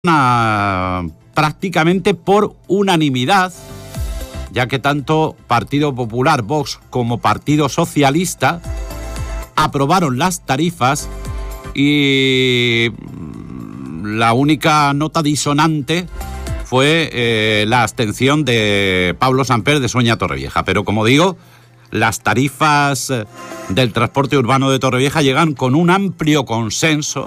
prácticamente por unanimidad, ya que tanto Partido Popular, Vox como Partido Socialista aprobaron las tarifas y la única nota disonante fue la abstención de Pablo Samper de Sueña Torrevieja. Pero como digo, las tarifas del transporte urbano de Torrevieja llegan con un amplio consenso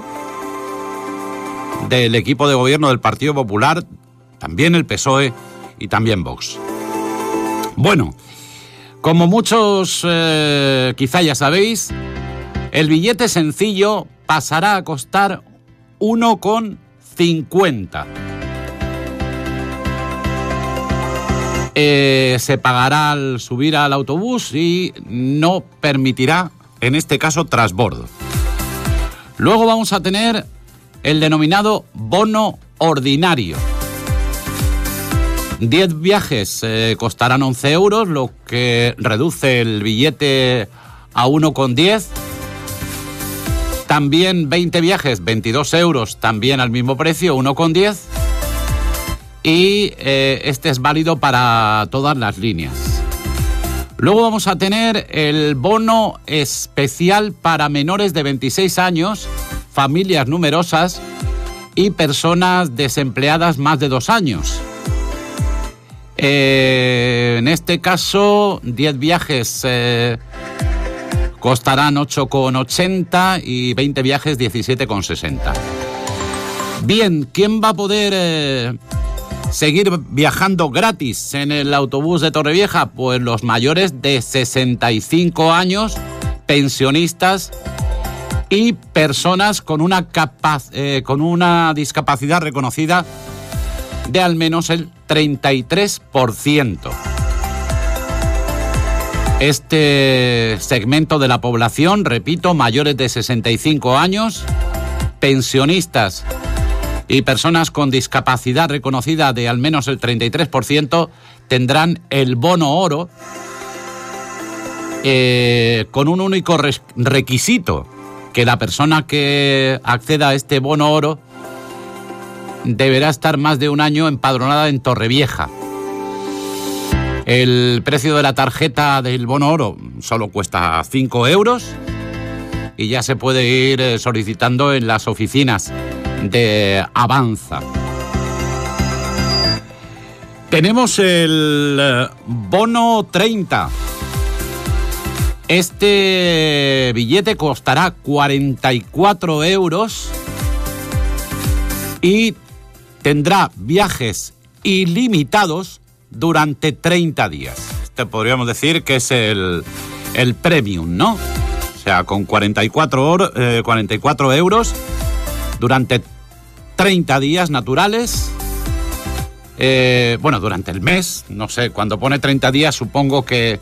del equipo de gobierno del Partido Popular, también el PSOE y también Vox. Bueno, como muchos quizá ya sabéis, el billete sencillo pasará a costar 1,50. Se pagará al subir al autobús y no permitirá, en este caso, transbordo. Luego vamos a tener el denominado bono ordinario. 10 viajes costarán 11 euros, lo que reduce el billete a 1,10. También 20 viajes, 22 euros, también al mismo precio, 1,10. Y este es válido para todas las líneas. Luego vamos a tener el bono especial para menores de 26 años, familias numerosas y personas desempleadas más de 2 años. En este caso, 10 viajes costarán 8,80 y 20 viajes 17,60. Bien, ¿quién va a poder seguir viajando gratis en el autobús de Torrevieja? Pues los mayores de 65 años, pensionistas y personas con una discapacidad reconocida de al menos el 33%. Este segmento de la población, repito, mayores de 65 años, pensionistas y personas con discapacidad reconocida de al menos el 33%, tendrán el bono oro con un único requisito: que la persona que acceda a este bono oro deberá estar más de un año empadronada en Torrevieja. El precio de la tarjeta del bono oro solo cuesta 5 euros y ya se puede ir solicitando en las oficinas de Avanza. Tenemos el bono 30. Este billete costará 44 euros y tendrá viajes ilimitados durante 30 días. Este podríamos decir que es el premium, ¿no? O sea, con 44 euros durante 30 días naturales. Bueno, durante el mes, no sé, cuando pone 30 días supongo que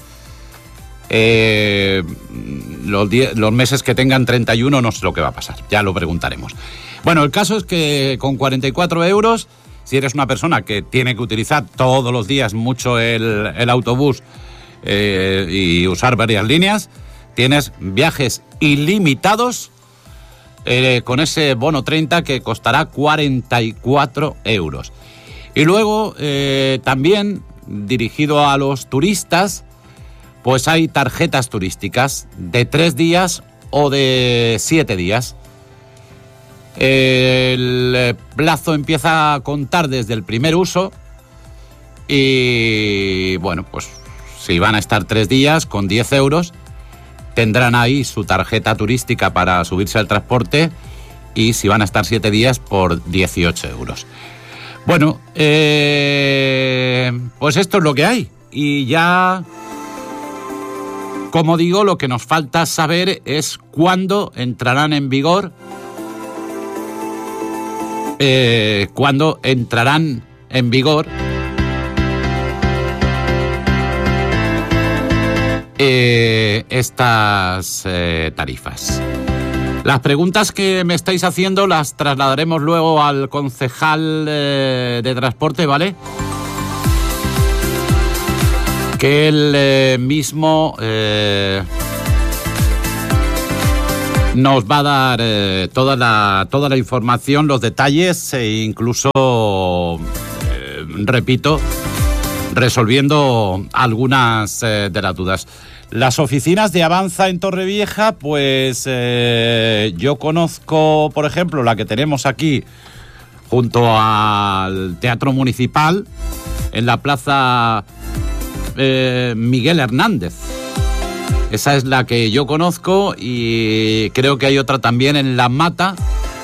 los meses que tengan 31 no sé lo que va a pasar, ya lo preguntaremos. Bueno, el caso es que con 44 euros, si eres una persona que tiene que utilizar todos los días mucho el autobús y usar varias líneas, tienes viajes ilimitados con ese bono 30 que costará 44 euros. Y luego también dirigido a los turistas, pues hay tarjetas turísticas de 3 días o de 7 días. El plazo empieza a contar desde el primer uso y bueno, pues si van a estar 3 días con 10 euros, tendrán ahí su tarjeta turística para subirse al transporte, y si van a estar 7 días por 18 euros. Bueno, pues esto es lo que hay. Y ya, como digo, lo que nos falta saber es cuándo entrarán en vigor estas tarifas. Las preguntas que me estáis haciendo las trasladaremos luego al concejal de transporte, ¿vale? Que él mismo nos va a dar toda la información, los detalles e incluso, repito, resolviendo algunas de las dudas. Las oficinas de Avanza en Torrevieja, pues yo conozco, por ejemplo, la que tenemos aquí junto al Teatro Municipal, en la Plaza Miguel Hernández. Esa es la que yo conozco y creo que hay otra también en La Mata.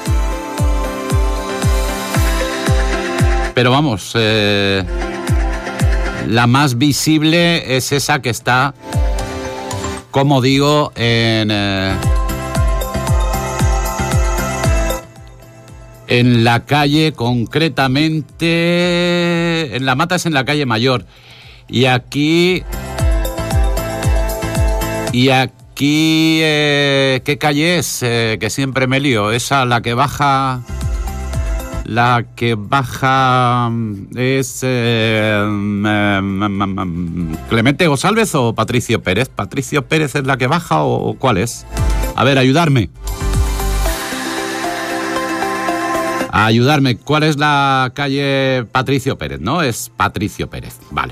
Pero vamos, la más visible es esa que está, como digo, en la calle, concretamente, en La Mata es en la calle Mayor. Y aquí, ¿qué calle es? Que siempre me lío. Esa, la que baja es Clemente González o Patricio Pérez. ¿Patricio Pérez es la que baja o cuál es? A ver, ayudarme. ¿Cuál es la calle Patricio Pérez? ¿No? Es Patricio Pérez, vale.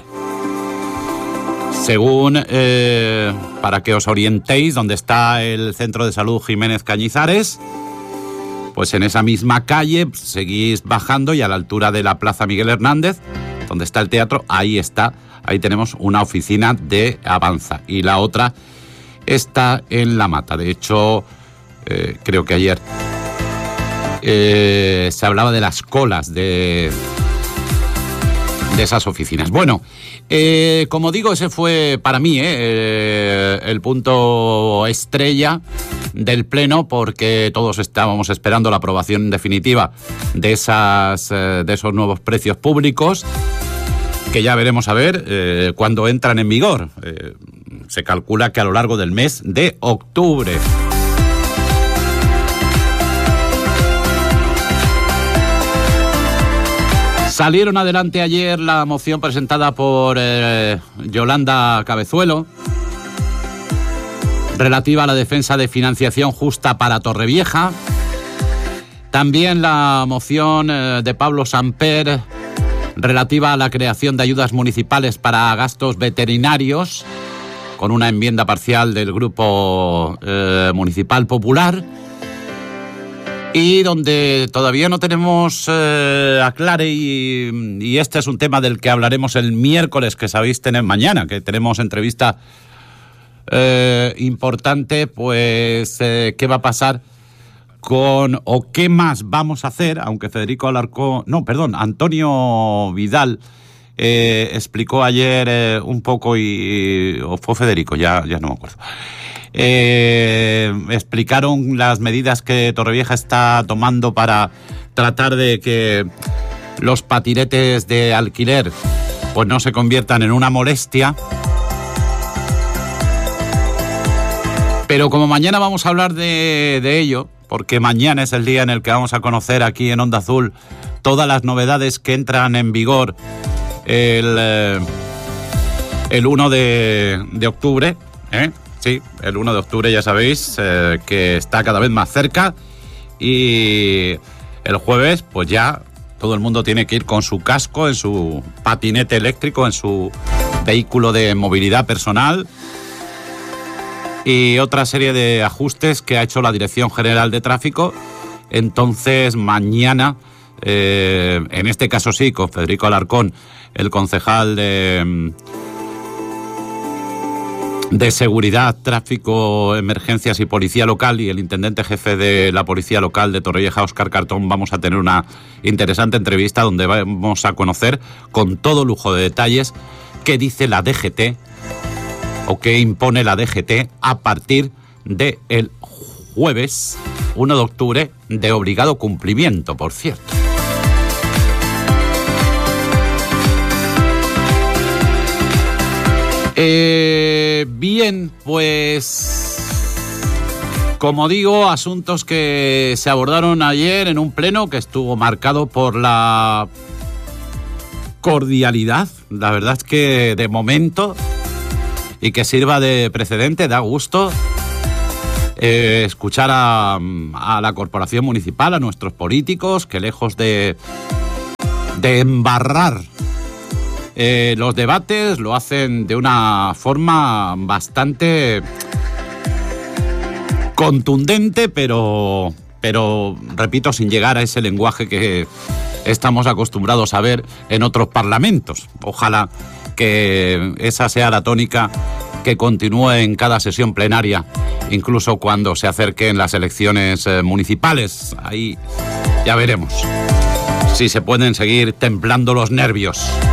Según, para que os orientéis, donde está el Centro de Salud Jiménez Cañizares, pues en esa misma calle seguís bajando y a la altura de la Plaza Miguel Hernández, donde está el teatro, ahí tenemos una oficina de Avanza. Y la otra está en La Mata. De hecho, creo que ayer se hablaba de las colas de esas oficinas. Bueno, como digo, ese fue para mí el punto estrella del pleno, porque todos estábamos esperando la aprobación definitiva de esos nuevos precios públicos, que ya veremos a ver cuándo entran en vigor. Se calcula que a lo largo del mes de octubre. Salieron adelante ayer la moción presentada por Yolanda Cabezuelo, relativa a la defensa de financiación justa para Torrevieja. También la moción de Pablo Samper, relativa a la creación de ayudas municipales para gastos veterinarios, con una enmienda parcial del Grupo Municipal Popular. Y donde todavía no tenemos aclare, y este es un tema del que hablaremos el miércoles, que sabéis tener mañana, que tenemos entrevista importante, pues qué va a pasar o qué más vamos a hacer, aunque Antonio Vidal explicó ayer un poco, o fue Federico, ya no me acuerdo. Explicaron las medidas que Torrevieja está tomando para tratar de que los patinetes de alquiler pues no se conviertan en una molestia. Pero como mañana vamos a hablar de ello, porque mañana es el día en el que vamos a conocer aquí en Onda Azul todas las novedades que entran en vigor el 1 de octubre, Sí, el 1 de octubre ya sabéis que está cada vez más cerca, y el jueves pues ya todo el mundo tiene que ir con su casco, en su patinete eléctrico, en su vehículo de movilidad personal, y otra serie de ajustes que ha hecho la Dirección General de Tráfico. Entonces mañana, en este caso sí, con Federico Alarcón, el concejal de Seguridad, Tráfico, Emergencias y Policía Local, y el intendente jefe de la Policía Local de Torrevieja, Óscar Cartón, vamos a tener una interesante entrevista donde vamos a conocer con todo lujo de detalles qué dice la DGT o qué impone la DGT a partir del jueves 1 de octubre, de obligado cumplimiento, por cierto. Bien, pues como digo, asuntos que se abordaron ayer en un pleno que estuvo marcado por la cordialidad. La verdad es que de momento, y que sirva de precedente, da gusto escuchar a la corporación municipal, a nuestros políticos, que lejos de embarrar los debates, lo hacen de una forma bastante contundente, pero repito, sin llegar a ese lenguaje que estamos acostumbrados a ver en otros parlamentos. Ojalá que esa sea la tónica que continúe en cada sesión plenaria, incluso cuando se acerquen las elecciones municipales. Ahí ya veremos si se pueden seguir templando los nervios.